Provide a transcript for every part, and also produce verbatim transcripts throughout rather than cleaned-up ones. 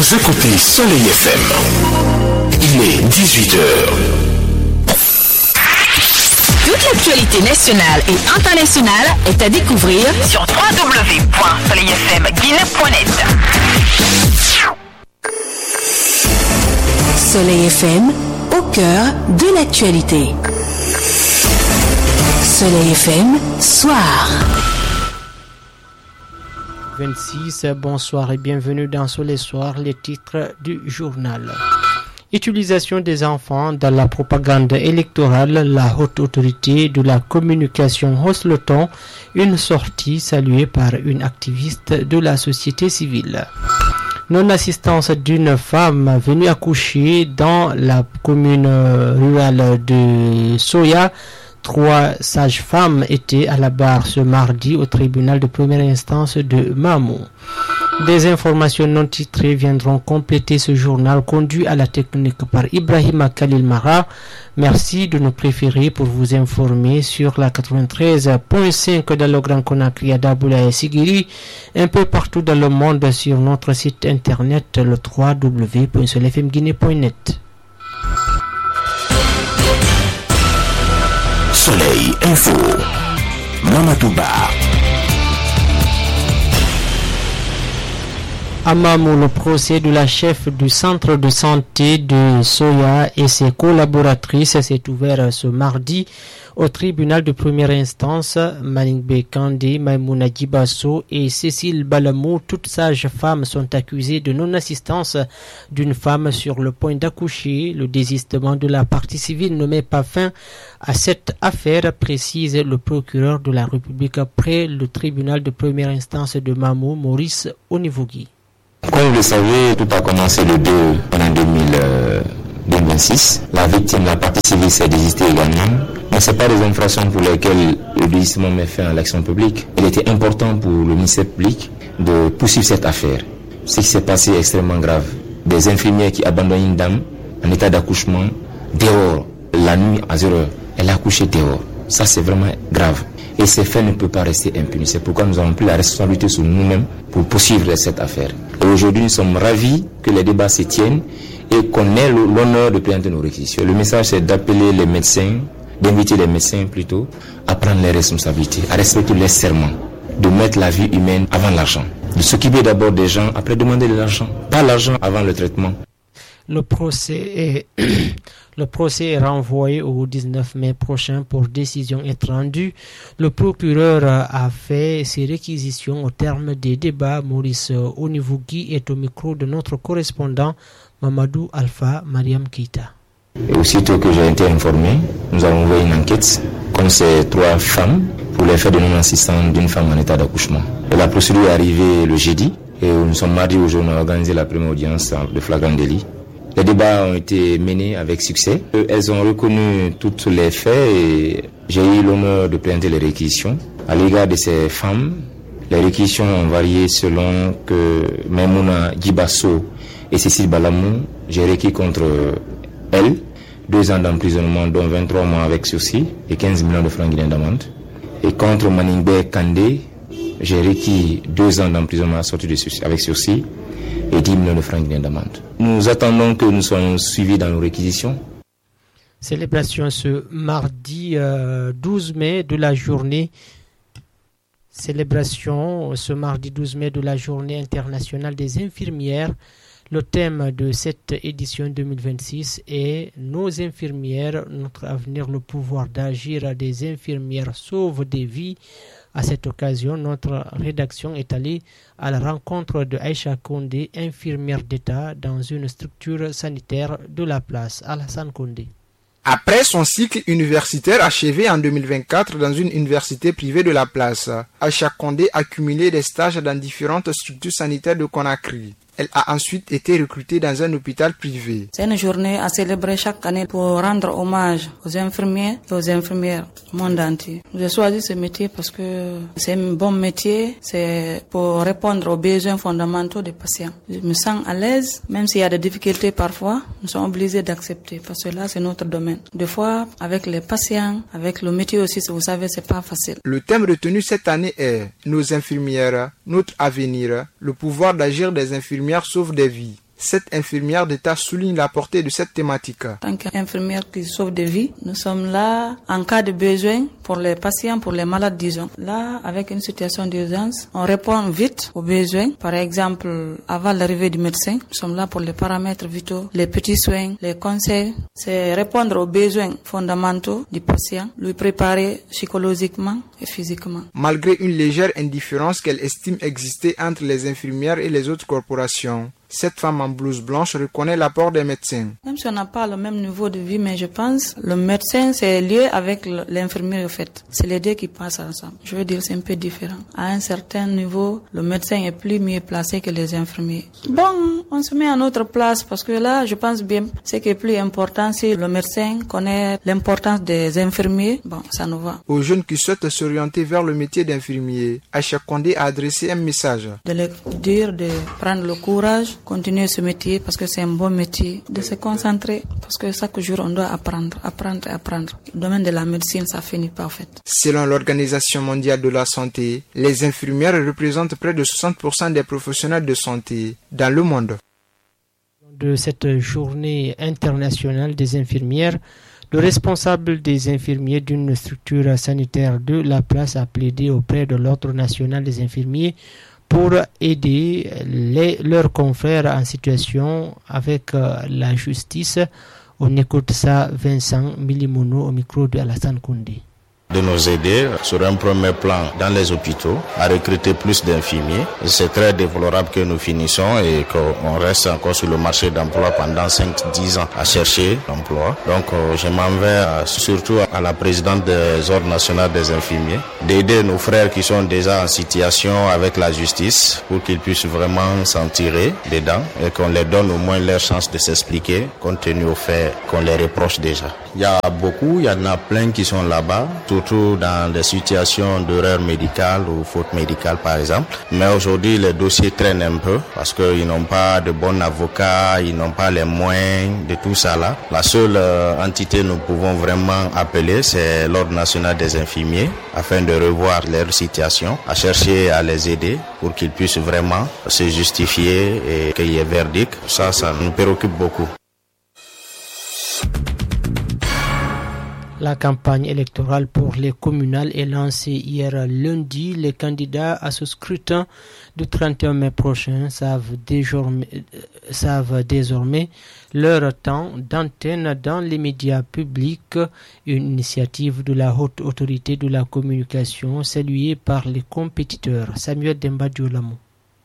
Vous écoutez Soleil F M. Il est dix-huit heures. Toute l'actualité nationale et internationale est à découvrir sur w w w point soleil f m guinée point net. Soleil F M, au cœur de l'actualité. Soleil F M, soir. vingt-six, bonsoir et bienvenue dans Soleil Soir, les titres du journal. Utilisation des enfants dans la propagande électorale, la haute autorité de la communication hausse le ton, une sortie saluée par une activiste de la société civile. Non-assistance d'une femme venue accoucher dans la commune rurale de Soya. Trois sages-femmes étaient à la barre ce mardi au tribunal de première instance de Mamou. Des informations non titrées viendront compléter ce journal conduit à la technique par Ibrahima Khalil Mara. Merci de nous préférer pour vous informer sur la quatre-vingt-treize virgule cinq dans le Grand Conakry à Daboula et Sigiri, un peu partout dans le monde sur notre site internet le w w w point soleil f m guinée point net. Soleil Info. Mamadouba. À Mamou, le procès de la chef du centre de santé de Soya et ses collaboratrices s'est ouvert ce mardi au tribunal de première instance. Maningbe Kandé, Maimouna Djibasso et Cécile Balamou, toutes sages-femmes, sont accusées de non-assistance d'une femme sur le point d'accoucher. Le désistement de la partie civile ne met pas fin à cette affaire, précise le procureur de la République après le tribunal de première instance de Mamou, Maurice Onivogui. Comme vous le savez, tout a commencé le deux en deux mille vingt-six. La victime, la partie civile, s'est désistée également. Mais ce n'est pas des infractions pour lesquelles le désistement met fin à l'action publique. Il était important pour le ministère public de poursuivre cette affaire. Ce qui s'est passé est extrêmement grave. Des infirmières qui abandonnent une dame en état d'accouchement dehors, la nuit à zéro heure. Elle a accouché dehors. Ça, c'est vraiment grave. Et ces faits ne peuvent pas rester impunis. C'est pourquoi nous avons pris la responsabilité sur nous-mêmes pour poursuivre cette affaire. Et aujourd'hui, nous sommes ravis que les débats se tiennent et qu'on ait l'honneur de présenter nos réquisitions. Le message, c'est d'appeler les médecins, d'inviter les médecins plutôt, à prendre les responsabilités, à respecter les serments, de mettre la vie humaine avant l'argent, de s'occuper d'abord des gens, après demander de l'argent, pas l'argent avant le traitement. Le procès est, le procès est renvoyé au dix-neuf mai prochain pour décision être rendue. Le procureur a fait ses réquisitions au terme des débats. Maurice Onivogui est au micro de notre correspondant Mamadou Alpha Mariam Keita. Et aussitôt que j'ai été informé, nous avons envoyé une enquête contre ces trois femmes pour les faits de non-assistance d'une femme en état d'accouchement. Et la procédure est arrivée le jeudi et nous sommes mardi aujourd'hui, on a organisé la première audience de flagrant délit. Les débats ont été menés avec succès. Elles ont reconnu tous les faits et j'ai eu l'honneur de présenter les réquisitions. À l'égard de ces femmes, les réquisitions ont varié selon que Maimouna Djibasso et Cécile Balamou, j'ai requis contre elles deux ans d'emprisonnement, dont vingt-trois mois avec sursis et quinze millions de francs guinéens d'amende. Et contre Maningbe Kandé, j'ai requis deux ans d'emprisonnement assorti de sursis, avec sursis et dix millions de francs guinéens d'amende. Nous attendons que nous soyons suivis dans nos réquisitions. Célébration ce mardi euh, douze mai de la journée. Célébration ce mardi douze mai de la journée internationale des infirmières. Le thème de cette édition deux mille vingt-six est « Nos infirmières, notre avenir, le pouvoir d'agir des infirmières sauve des vies ». À cette occasion, notre rédaction est allée à la rencontre de Aïcha Kondé, infirmière d'État dans une structure sanitaire de la place. Alassane Kondé. Après son cycle universitaire achevé en deux mille vingt-quatre dans une université privée de la place, Aïcha Kondé a cumulé des stages dans différentes structures sanitaires de Conakry. Elle a ensuite été recrutée dans un hôpital privé. C'est une journée à célébrer chaque année pour rendre hommage aux infirmiers et aux infirmières du monde entier. J'ai choisi ce métier parce que c'est un bon métier, c'est pour répondre aux besoins fondamentaux des patients. Je me sens à l'aise, même s'il y a des difficultés parfois, nous sommes obligés d'accepter parce que là c'est notre domaine. Des fois, avec les patients, avec le métier aussi, vous savez, c'est pas facile. Le thème retenu cette année est « Nos infirmières, notre avenir, le pouvoir d'agir des infirmières sauve des vies ». Cette infirmière d'État souligne la portée de cette thématique. En tant qu'infirmière qui sauve des vies, nous sommes là en cas de besoin pour les patients, pour les malades, disons. Là, avec une situation d'urgence, on répond vite aux besoins. Par exemple, avant l'arrivée du médecin, nous sommes là pour les paramètres vitaux, les petits soins, les conseils. C'est répondre aux besoins fondamentaux du patient, lui préparer psychologiquement et physiquement. Malgré une légère indifférence qu'elle estime exister entre les infirmières et les autres corporations, cette femme en blouse blanche reconnaît l'apport des médecins. Même si on n'a pas le même niveau de vie, mais je pense le médecin c'est lié avec l'infirmier en fait. C'est les deux qui passent ensemble. Je veux dire c'est un peu différent. À un certain niveau, le médecin est plus mieux placé que les infirmiers. Bon, on se met à notre place parce que là, je pense bien, ce qui est plus important, c'est le médecin connaît l'importance des infirmiers. Bon, ça nous va. Aux jeunes qui souhaitent s'orienter vers le métier d'infirmier, Aïcha Condé a adressé un message. De leur dire de prendre le courage, continuer ce métier parce que c'est un bon métier, de se concentrer parce que chaque jour on doit apprendre, apprendre et apprendre. Le domaine de la médecine, ça finit pas en fait. Selon l'Organisation mondiale de la santé, les infirmières représentent près de soixante pour cent des professionnels de santé dans le monde. De cette journée internationale des infirmières, le responsable des infirmiers d'une structure sanitaire de la place a plaidé auprès de l'Ordre national des infirmiers pour aider les, leurs confrères en situation avec euh, la justice. On écoute ça, Vincent Milimono au micro de Alassane Koundé. De nous aider sur un premier plan dans les hôpitaux à recruter plus d'infirmiers. C'est très déplorable que nous finissons et qu'on reste encore sur le marché d'emploi pendant cinq à dix ans à chercher l'emploi. Donc euh, je m'en vais euh, surtout à la présidente des ordres nationaux des infirmiers d'aider nos frères qui sont déjà en situation avec la justice pour qu'ils puissent vraiment s'en tirer dedans et qu'on leur donne au moins leur chance de s'expliquer compte tenu au fait qu'on les reproche déjà. Il y a beaucoup, il y en a plein qui sont là-bas, surtout dans des situations d'erreur médicale ou faute médicale par exemple. Mais aujourd'hui, les dossiers traînent un peu parce qu'ils n'ont pas de bons avocats, ils n'ont pas les moyens de tout ça là. La seule euh, entité que nous pouvons vraiment appeler, c'est l'Ordre national des infirmiers afin de revoir leur situation, à chercher à les aider pour qu'ils puissent vraiment se justifier et qu'il y ait verdict. Ça, ça nous préoccupe beaucoup. La campagne électorale pour les communales est lancée hier lundi. Les candidats à ce scrutin du trente et un mai prochain savent désormais, savent désormais leur temps d'antenne dans les médias publics, une initiative de la Haute Autorité de la Communication saluée par les compétiteurs. Samuel Demba Diolamo.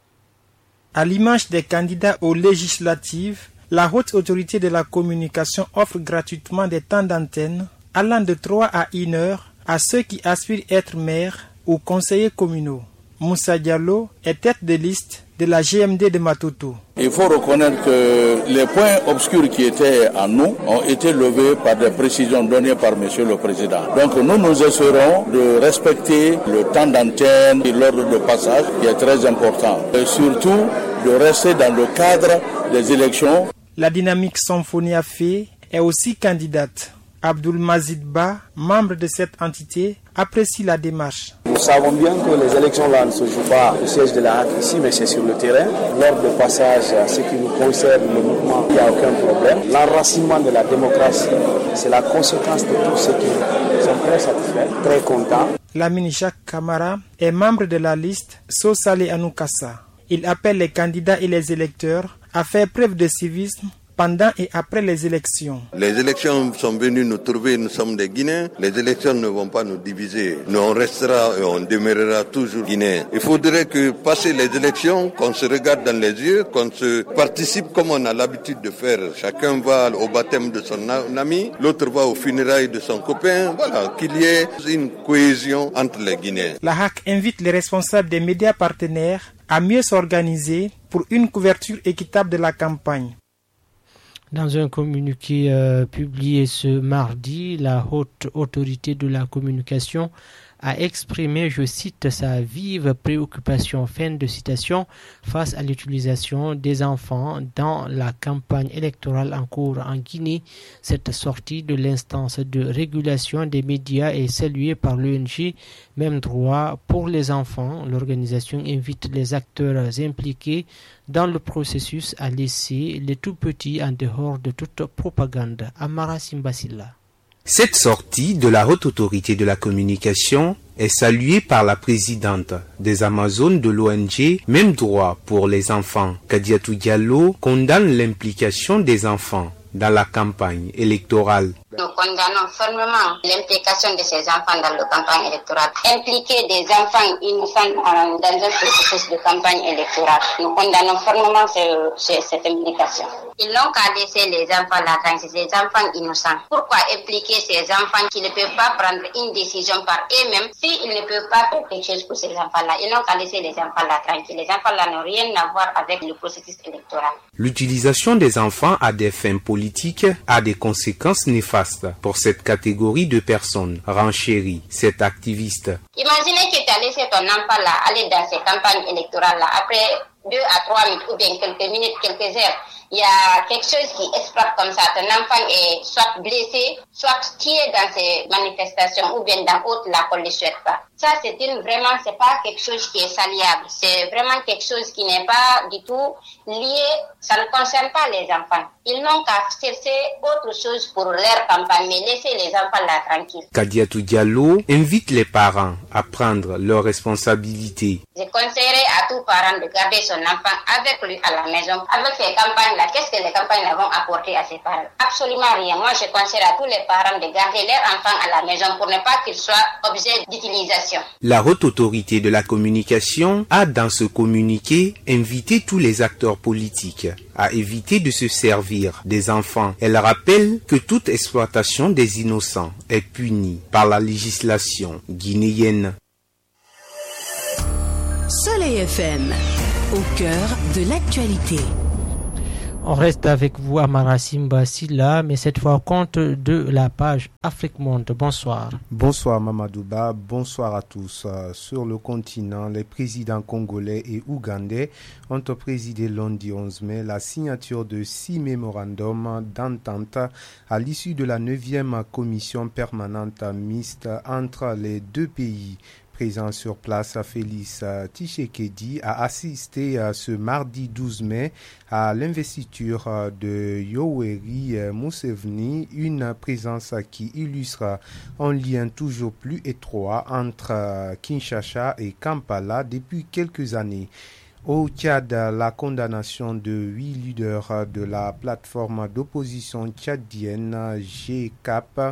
À l'image des candidats aux législatives, la Haute Autorité de la Communication offre gratuitement des temps d'antenne allant de trois à une heure à ceux qui aspirent être maires ou conseillers communaux. Moussa Diallo est tête de liste de la G M D de Matoto. Il faut reconnaître que les points obscurs qui étaient en nous ont été levés par des précisions données par Monsieur le Président. Donc nous nous assurons de respecter le temps d'antenne et l'ordre de passage qui est très important. Et surtout de rester dans le cadre des élections. La Dynamique Symphonia Fé est aussi candidate. Abdul Mazid Ba, membre de cette entité, apprécie la démarche. Nous savons bien que les élections là ne se jouent pas au siège de la H A C ici, mais c'est sur le terrain. Lors de passage, ce qui nous concerne, le mouvement, il n'y a aucun problème. L'enracinement de la démocratie, c'est la conséquence de tous ceux qui sont très satisfaits, très contents. Lamine Jacques Camara est membre de la liste Sosale Anoukassa. Il appelle les candidats et les électeurs à faire preuve de civisme pendant et après les élections. Les élections sont venues nous trouver, nous sommes des Guinéens. Les élections ne vont pas nous diviser. Nous on restera et on demeurera toujours Guinéens. Il faudrait que, passer les élections, qu'on se regarde dans les yeux, qu'on se participe comme on a l'habitude de faire. Chacun va au baptême de son ami, l'autre va aux funérailles de son copain. Voilà, qu'il y ait une cohésion entre les Guinéens. La H A C invite les responsables des médias partenaires à mieux s'organiser pour une couverture équitable de la campagne. Dans un communiqué euh, publié ce mardi, la Haute Autorité de la Communication a exprimé, je cite, sa vive préoccupation, fin de citation, face à l'utilisation des enfants dans la campagne électorale en cours en Guinée. Cette sortie de l'instance de régulation des médias est saluée par l'O N G Même Droit pour les enfants. L'organisation invite les acteurs impliqués dans le processus à laisser les tout-petits en dehors de toute propagande. Amara Simbasila. Cette sortie de la Haute Autorité de la Communication est saluée par la présidente des Amazones de l'O N G Même Droit pour les enfants. Kadiatou Diallo condamne l'implication des enfants dans la campagne électorale. Nous condamnons fermement l'implication de ces enfants dans la campagne électorale. Impliquer des enfants innocents dans un processus de campagne électorale. Nous condamnons fermement ce, ce, cette implication. Ils n'ont qu'à laisser les enfants là tranquilles, ces enfants innocents. Pourquoi impliquer ces enfants qui ne peuvent pas prendre une décision par eux-mêmes s'ils ne peuvent pas faire quelque chose pour ces enfants-là? Ils n'ont qu'à laisser les enfants là tranquilles. Les enfants là n'ont rien à voir avec le processus électoral. L'utilisation des enfants à des fins politiques a des conséquences néfastes pour cette catégorie de personnes, renchérit cette activiste. Imaginez que tu as laissé ton enfant là aller dans ces campagnes électorales là. Après deux à trois minutes ou bien quelques minutes, quelques heures, il y a quelque chose qui explose comme ça. Ton enfant est soit blessé, soit tué dans ces manifestations ou bien dans autres là qu'on ne le souhaite pas. Ça, c'est une vraiment, c'est pas quelque chose qui est saliable. C'est vraiment quelque chose qui n'est pas du tout lié. Ça ne concerne pas les enfants. Ils n'ont qu'à chercher autre chose pour leur campagne, mais laisser les enfants là tranquilles. Kadiatou Diallo invite les parents à prendre leurs responsabilités. Je conseillerais à tout parent de garder son enfant avec lui à la maison. Avec ces campagnes-là, qu'est-ce que les campagnes vont apporter à ses parents? Absolument rien. Moi, je conseille à tous les parents de garder leurs enfants à la maison pour ne pas qu'ils soient objets d'utilisation. La Haute Autorité de la Communication a dans ce communiqué invité tous les acteurs politiques à éviter de se servir des enfants. Elle rappelle que toute exploitation des innocents est punie par la législation guinéenne. Soleil F M, au cœur de l'actualité. On reste avec vous, Amara Simbasila, mais cette fois au compte de la page Afrique Monde. Bonsoir. Bonsoir Mamadouba, bonsoir à tous. Sur le continent, les présidents congolais et ougandais ont présidé lundi onze mai la signature de six mémorandums d'entente à l'issue de la neuvième commission permanente mixte entre les deux pays. Présent sur place, Félix Tshisekedi a assisté ce mardi douze mai à l'investiture de Yoweri Museveni, une présence qui illustre un lien toujours plus étroit entre Kinshasa et Kampala depuis quelques années. Au Tchad, la condamnation de huit leaders de la plateforme d'opposition tchadienne G C A P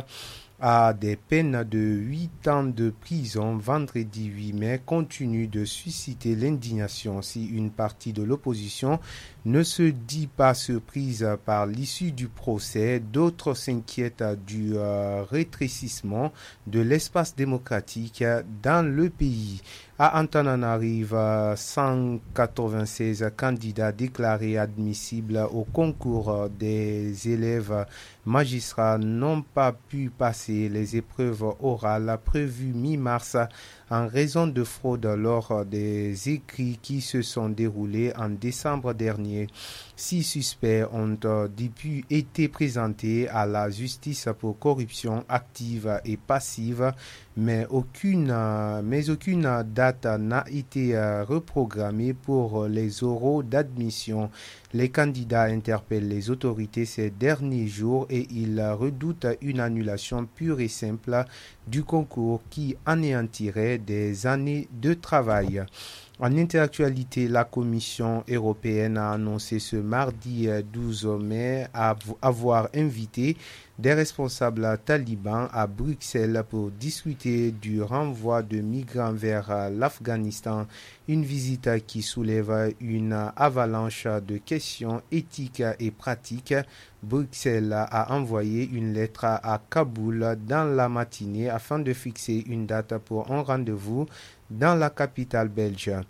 à des peines de huit ans de prison vendredi huit mai continue de susciter l'indignation si une partie de l'opposition ne se dit pas surprise par l'issue du procès. D'autres s'inquiètent du euh, rétrécissement de l'espace démocratique dans le pays. À Antananarive, cent quatre-vingt-seize candidats déclarés admissibles au concours des élèves magistrats n'ont pas pu passer les épreuves orales prévues mi-mars en raison de fraude lors des écrits qui se sont déroulés en décembre dernier. Six suspects ont depuis été présentés à la justice pour corruption active et passive, mais aucune, mais aucune date n'a été reprogrammée pour les oraux d'admission. Les candidats interpellent les autorités ces derniers jours et ils redoutent une annulation pure et simple du concours qui anéantirait des années de travail. En interactualité, la Commission européenne a annoncé ce mardi douze mai avoir invité des responsables talibans à Bruxelles pour discuter du renvoi de migrants vers l'Afghanistan, une visite qui soulève une avalanche de questions éthiques et pratiques. Bruxelles a envoyé une lettre à Kaboul dans la matinée afin de fixer une date pour un rendez-vous dans la capitale belge.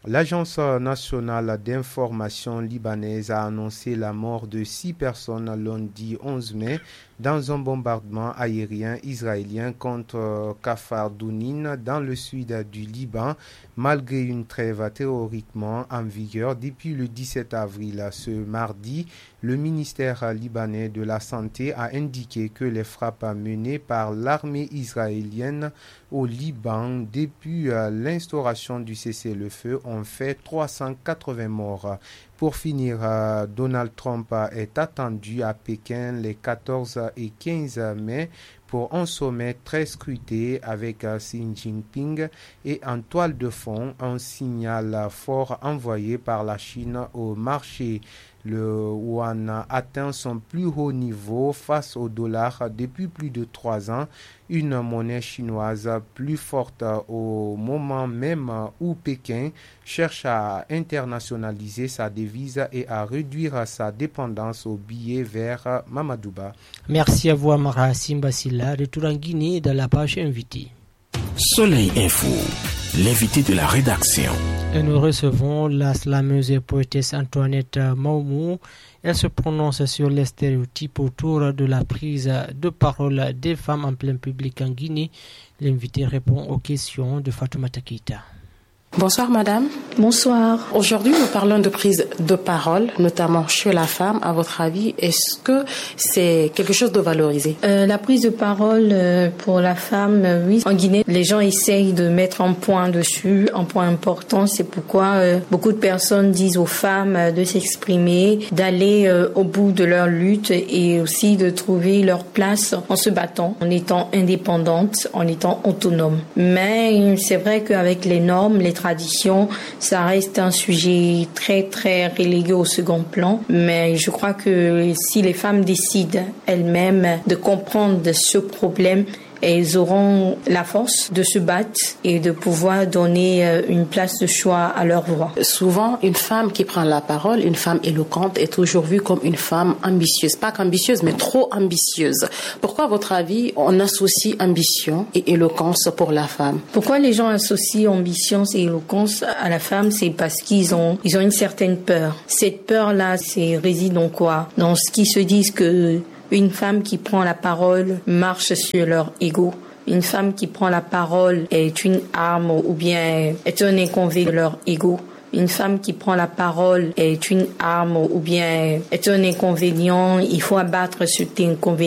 L'Agence nationale d'information libanaise a annoncé la mort de six personnes lundi onze mai dans un bombardement aérien israélien contre Kfar Dounin dans le sud du Liban, malgré une trêve théoriquement en vigueur depuis le dix-sept avril. Ce mardi, le ministère libanais de la Santé a indiqué que les frappes menées par l'armée israélienne au Liban depuis l'instauration du cessez-le-feu ont fait trois cent quatre-vingts morts. Pour finir, Donald Trump est attendu à Pékin les quatorze et quinze mai pour un sommet très scruté avec Xi Jinping et en toile de fond un signal fort envoyé par la Chine au marché. Le yuan a atteint son plus haut niveau face au dollar depuis plus de trois ans, une monnaie chinoise plus forte au moment même où Pékin cherche à internationaliser sa devise et à réduire sa dépendance aux billets vers Mamadouba. Merci à vous, Amara Simbasila. Retour en Guinée dans la page invitée. Soleil Info, l'invité de la rédaction. Et nous recevons la slameuse et poétesse Antoinette Maumou. Elle se prononce sur les stéréotypes autour de la prise de parole des femmes en plein public en Guinée. L'invité répond aux questions de Fatoumata Keita. Bonsoir madame. Bonsoir. Aujourd'hui nous parlons de prise de parole, notamment chez la femme. À votre avis, est-ce que c'est quelque chose de valorisé? euh, La prise de parole euh, pour la femme, euh, oui. En Guinée, les gens essayent de mettre un point dessus, un point important. C'est pourquoi euh, beaucoup de personnes disent aux femmes euh, de s'exprimer, d'aller euh, au bout de leur lutte et aussi de trouver leur place en se battant, en étant indépendante, en étant autonome. Mais c'est vrai qu'avec les normes, les tradition, ça reste un sujet très très relégué au second plan, mais je crois que si les femmes décident elles-mêmes de comprendre ce problème, elles auront la force de se battre et de pouvoir donner une place de choix à leur voix. Souvent, une femme qui prend la parole, une femme éloquente, est toujours vue comme une femme ambitieuse. Pas qu'ambitieuse, mais trop ambitieuse. Pourquoi, à votre avis, on associe ambition et éloquence pour la femme? Pourquoi les gens associent ambition et éloquence à la femme? C'est parce qu'ils ont, ils ont une certaine peur. Cette peur-là, c'est réside dans quoi? Dans ce qu'ils se disent que une femme qui prend la parole marche sur leur ego. Une femme qui prend la parole est une arme ou bien est un inconvénient de leur ego. Une femme qui prend la parole est une arme ou bien est un inconvénient. Il faut abattre cet inconvénient.